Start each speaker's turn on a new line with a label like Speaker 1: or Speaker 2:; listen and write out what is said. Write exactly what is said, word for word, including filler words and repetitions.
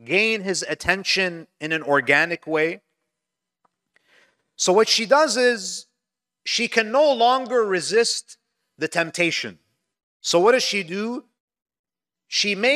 Speaker 1: gain his attention in an organic way. So what she does is she can no longer resist the temptation. So what does she do? She makes